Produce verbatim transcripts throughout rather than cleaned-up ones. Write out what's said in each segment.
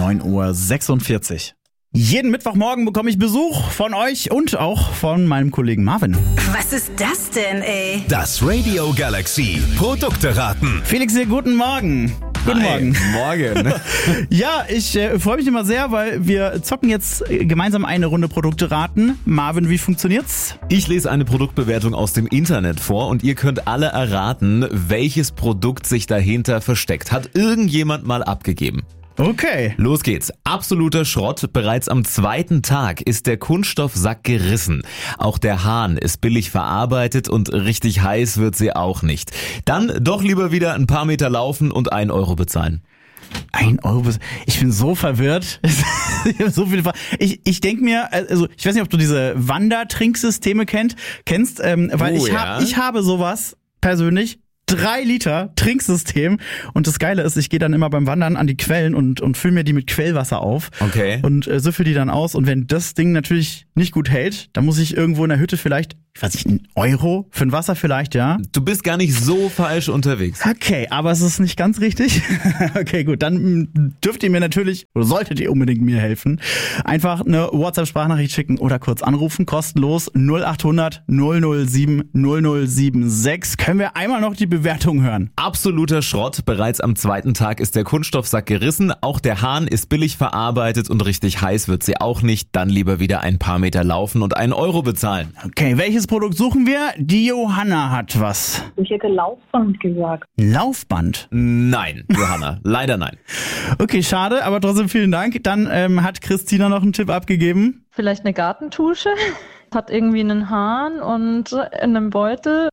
neun Uhr sechsundvierzig. Jeden Mittwochmorgen bekomme ich Besuch von euch und auch von meinem Kollegen Marvin. Was ist das denn, ey? Das Radio Galaxy Produkte raten. Felix, hier, guten Morgen. Guten Hi, Morgen. Morgen. Ja, ich äh, freue mich immer sehr, weil wir zocken jetzt äh, gemeinsam eine Runde Produkte raten. Marvin, wie funktioniert's? Ich lese eine Produktbewertung aus dem Internet vor und ihr könnt alle erraten, welches Produkt sich dahinter versteckt. Hat irgendjemand mal abgegeben? Okay. Los geht's. Absoluter Schrott. Bereits am zweiten Tag ist der Kunststoffsack gerissen. Auch der Hahn ist billig verarbeitet und richtig heiß wird sie auch nicht. Dann doch lieber wieder ein paar Meter laufen und ein Euro bezahlen. Ein Euro. Ich bin so verwirrt. Ich hab so viele Fra- Ich, ich denke mir, also ich weiß nicht, ob du diese Wandertrinksysteme kennt, kennst, ähm, weil Oh, ich, ja? hab, ich habe sowas persönlich. Drei Liter Trinksystem und das Geile ist, ich gehe dann immer beim Wandern an die Quellen und, und fülle mir die mit Quellwasser auf Okay. und äh, süffel die dann aus und wenn das Ding natürlich nicht gut hält, dann muss ich irgendwo in der Hütte vielleicht, ich weiß nicht, einen Euro für ein Wasser vielleicht, ja. Du bist gar nicht so falsch unterwegs. Okay, aber es ist nicht ganz richtig. Okay, gut, dann mm, dürft ihr mir natürlich, oder solltet ihr unbedingt mir helfen, einfach eine WhatsApp-Sprachnachricht schicken oder kurz anrufen, kostenlos null acht hundert null null sieben null null sieben sechs. Können wir einmal noch die Bewertung hören? Absoluter Schrott. Bereits am zweiten Tag ist der Kunststoffsack gerissen. Auch der Hahn ist billig verarbeitet und richtig heiß wird sie auch nicht. Dann lieber wieder ein paar Meter laufen und einen Euro bezahlen. Okay, welches Produkt suchen wir? Die Johanna hat was. Ich hätte Laufband gesagt. Laufband. Nein, Johanna. Leider nein. Okay, schade, aber trotzdem vielen Dank. Dann ähm, hat Christina noch einen Tipp abgegeben. Vielleicht eine Gartentusche. Hat irgendwie einen Hahn und in einem Beutel.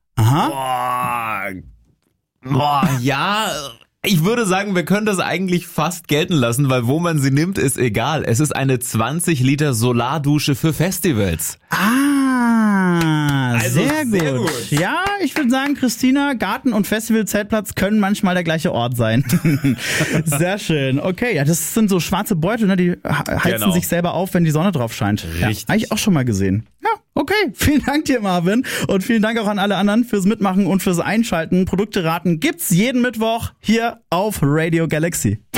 Aha. Boah. Boah, ja. Ich würde sagen, wir können das eigentlich fast gelten lassen, weil wo man sie nimmt, ist egal. Es ist eine zwanzig Liter Solardusche für Festivals. Ah, Also sehr, gut. sehr gut. Ja, ich würde sagen, Christina, Garten und Festivalzeltplatz können manchmal der gleiche Ort sein. Sehr schön. Okay, ja, das sind so schwarze Beutel, ne? Die heizen Genau. sich selber auf, wenn die Sonne drauf scheint. Richtig. Ja, habe ich auch schon mal gesehen. Ja, okay. Vielen Dank dir, Marvin. Und vielen Dank auch an alle anderen fürs Mitmachen und fürs Einschalten. Produkte raten gibt's jeden Mittwoch hier auf Radio Galaxy.